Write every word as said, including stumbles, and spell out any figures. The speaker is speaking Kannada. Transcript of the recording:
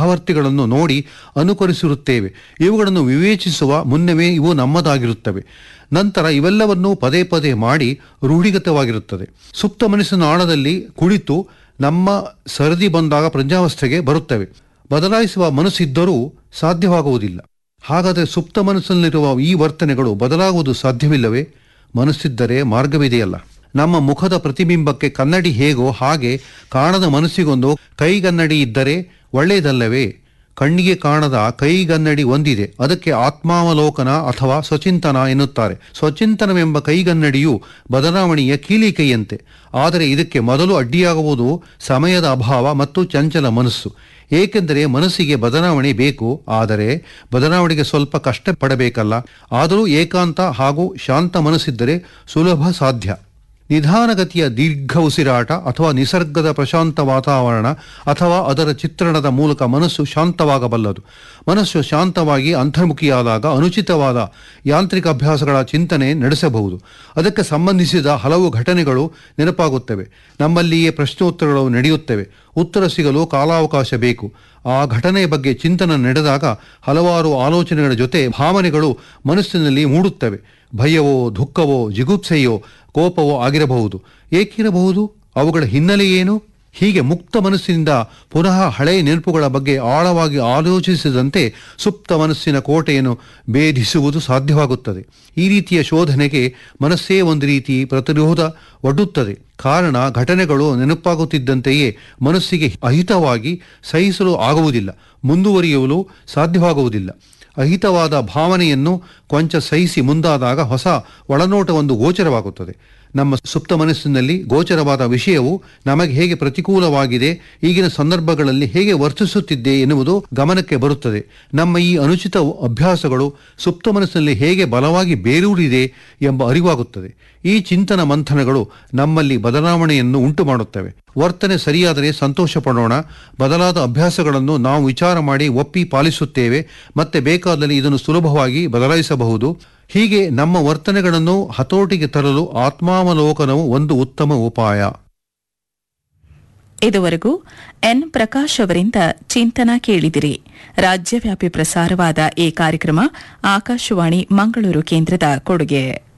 ಸಹವರ್ತಿಗಳನ್ನು ನೋಡಿ ಅನುಕರಿಸಿರುತ್ತೇವೆ. ಇವುಗಳನ್ನು ವಿವೇಚಿಸುವ ಮುನ್ನವೇ ಇವು ನಮ್ಮದಾಗಿರುತ್ತವೆ. ನಂತರ ಇವೆಲ್ಲವನ್ನೂ ಪದೇ ಪದೇ ಮಾಡಿ ರೂಢಿಗತವಾಗಿರುತ್ತದೆ. ಸುಪ್ತ ಮನಸ್ಸಿನ ಆಳದಲ್ಲಿ ಕುಳಿತು ನಮ್ಮ ಸರದಿ ಬಂದಾಗ ಪ್ರಜ್ಞಾವಸ್ಥೆಗೆ ಬರುತ್ತವೆ. ಬದಲಾಯಿಸುವ ಮನಸ್ಸಿದ್ದರೂ ಸಾಧ್ಯವಾಗುವುದಿಲ್ಲ. ಹಾಗಾದರೆ ಸುಪ್ತ ಮನಸ್ಸಿನಲ್ಲಿರುವ ಈ ವರ್ತನೆಗಳು ಬದಲಾಗುವುದು ಸಾಧ್ಯವಿಲ್ಲವೇ? ಮನಸ್ಸಿದ್ದರೆ ಮಾರ್ಗವಿದೆಯಲ್ಲ. ನಮ್ಮ ಮುಖದ ಪ್ರತಿಬಿಂಬಕ್ಕೆ ಕನ್ನಡಿ ಹೇಗೋ ಹಾಗೆ ಕಾಣದ ಮನಸ್ಸಿಗೊಂದು ಕೈಗನ್ನಡಿ ಇದ್ದರೆ ಒಳ್ಳೆಯದಲ್ಲವೇ? ಕಣ್ಣಿಗೆ ಕಾಣದ ಕೈಗನ್ನಡಿ ಒಂದಿದೆ, ಅದಕ್ಕೆ ಆತ್ಮಾವಲೋಕನ ಅಥವಾ ಸ್ವಚಿಂತನ ಎನ್ನುತ್ತಾರೆ. ಸ್ವಚಿಂತನವೆಂಬ ಕೈಗನ್ನಡಿಯು ಬದಲಾವಣೆಯ ಕೀಲಿಕೈಯಂತೆ. ಆದರೆ ಇದಕ್ಕೆ ಮೊದಲು ಅಡ್ಡಿಯಾಗುವುದು ಸಮಯದ ಅಭಾವ ಮತ್ತು ಚಂಚಲ ಮನಸ್ಸು. ಏಕೆಂದರೆ ಮನಸ್ಸಿಗೆ ಬದಲಾವಣೆ ಬೇಕು, ಆದರೆ ಬದಲಾವಣೆಗೆ ಸ್ವಲ್ಪ ಕಷ್ಟಪಡಬೇಕಲ್ಲ. ಆದರೂ ಏಕಾಂತ ಹಾಗೂ ಶಾಂತ ಮನಸ್ಸಿದ್ದರೆ ಸುಲಭ ಸಾಧ್ಯ. ನಿಧಾನಗತಿಯ ದೀರ್ಘ ಉಸಿರಾಟ ಅಥವಾ ನಿಸರ್ಗದ ಪ್ರಶಾಂತ ವಾತಾವರಣ ಅಥವಾ ಅದರ ಚಿತ್ರಣದ ಮೂಲಕ ಮನಸ್ಸು ಶಾಂತವಾಗಬಲ್ಲದು. ಮನಸ್ಸು ಶಾಂತವಾಗಿ ಅಂತರ್ಮುಖಿಯಾದಾಗ ಅನುಚಿತವಾದ ಯಾಂತ್ರಿಕ ಅಭ್ಯಾಸಗಳ ಚಿಂತನೆ ನಡೆಸಬಹುದು. ಅದಕ್ಕೆ ಸಂಬಂಧಿಸಿದ ಹಲವು ಘಟನೆಗಳು ನೆನಪಾಗುತ್ತವೆ. ನಮ್ಮಲ್ಲಿಯೇ ಪ್ರಶ್ನೋತ್ತರಗಳು ನಡೆಯುತ್ತವೆ. ಉತ್ತರ ಸಿಗಲು ಕಾಲಾವಕಾಶ ಬೇಕು. ಆ ಘಟನೆಯ ಬಗ್ಗೆ ಚಿಂತನೆ ನಡೆದಾಗ ಹಲವಾರು ಆಲೋಚನೆಗಳ ಜೊತೆ ಭಾವನೆಗಳು ಮನಸ್ಸಿನಲ್ಲಿ ಮೂಡುತ್ತವೆ. ಭಯವೋ, ದುಃಖವೋ, ಜಿಗುಪ್ಸೆಯೋ, ಕೋಪವೋ ಆಗಿರಬಹುದು. ಏಕಿರಬಹುದು? ಅವುಗಳ ಹಿನ್ನೆಲೆ ಏನು? ಹೀಗೆ ಮುಕ್ತ ಮನಸ್ಸಿನಿಂದ ಪುನಃ ಹಳೆಯ ನೆನಪುಗಳ ಬಗ್ಗೆ ಆಳವಾಗಿ ಆಲೋಚಿಸಿದಂತೆ ಸುಪ್ತ ಮನಸ್ಸಿನ ಕೋಟೆಯನ್ನು ಭೇದಿಸುವುದು ಸಾಧ್ಯವಾಗುತ್ತದೆ. ಈ ರೀತಿಯ ಶೋಧನೆಗೆ ಮನಸ್ಸೇ ಒಂದು ರೀತಿ ಪ್ರತಿರೋಧ ಒಡ್ಡುತ್ತದೆ. ಕಾರಣ, ಘಟನೆಗಳು ನೆನಪಾಗುತ್ತಿದ್ದಂತೆಯೇ ಮನಸ್ಸಿಗೆ ಅಹಿತವಾಗಿ ಸಹಿಸಲು ಆಗುವುದಿಲ್ಲ, ಮುಂದುವರಿಯಲು ಸಾಧ್ಯವಾಗುವುದಿಲ್ಲ. ಅಹಿತವಾದ ಭಾವನೆಯನ್ನು ಕೊಂಚ ಸಹಿಸಿ ಮುಂದಾದಾಗ ಹೊಸ ಒಳನೋಟವೊಂದು ಗೋಚರವಾಗುತ್ತದೆ. ನಮ್ಮ ಸುಪ್ತ ಮನಸ್ಸಿನಲ್ಲಿ ಗೋಚರವಾದ ವಿಷಯವು ನಮಗೆ ಹೇಗೆ ಪ್ರತಿಕೂಲವಾಗಿದೆ, ಈಗಿನ ಸಂದರ್ಭಗಳಲ್ಲಿ ಹೇಗೆ ವರ್ತಿಸುತ್ತಿದ್ದೆ ಎನ್ನುವುದು ಗಮನಕ್ಕೆ ಬರುತ್ತದೆ. ನಮ್ಮ ಈ ಅನುಚಿತ ಅಭ್ಯಾಸಗಳು ಸುಪ್ತ ಮನಸ್ಸಿನಲ್ಲಿ ಹೇಗೆ ಬಲವಾಗಿ ಬೇರೂರಿದೆ ಎಂಬ ಅರಿವಾಗುತ್ತದೆ. ಈ ಚಿಂತನ ಮಂಥನಗಳು ನಮ್ಮಲ್ಲಿ ಬದಲಾವಣೆಯನ್ನು ಉಂಟು ಮಾಡುತ್ತವೆ. ವರ್ತನೆ ಸರಿಯಾದರೆ ಸಂತೋಷ ಪಡೋಣ. ಬದಲಾದ ಅಭ್ಯಾಸಗಳನ್ನು ನಾವು ವಿಚಾರ ಮಾಡಿ ಒಪ್ಪಿ ಪಾಲಿಸುತ್ತೇವೆ. ಮತ್ತೆ ಬೇಕಾದಲ್ಲಿ ಇದನ್ನು ಸುಲಭವಾಗಿ ಬದಲಾಯಿಸಬಹುದು. ಹೀಗೆ ನಮ್ಮ ವರ್ತನೆಗಳನ್ನು ಹತೋಟಿಗೆ ತರಲು ಆತ್ಮಾವಲೋಕನವು ಒಂದು ಉತ್ತಮ ಉಪಾಯ. ಇದುವರೆಗೂ ಎನ್ ಪ್ರಕಾಶ್ ಅವರಿಂದ ಚಿಂತನ ಕೇಳಿದಿರಿ. ರಾಜ್ಯವ್ಯಾಪಿ ಪ್ರಸಾರವಾದ ಈ ಕಾರ್ಯಕ್ರಮ ಆಕಾಶವಾಣಿ ಮಂಗಳೂರು ಕೇಂದ್ರದ ಕೊಡುಗೆ.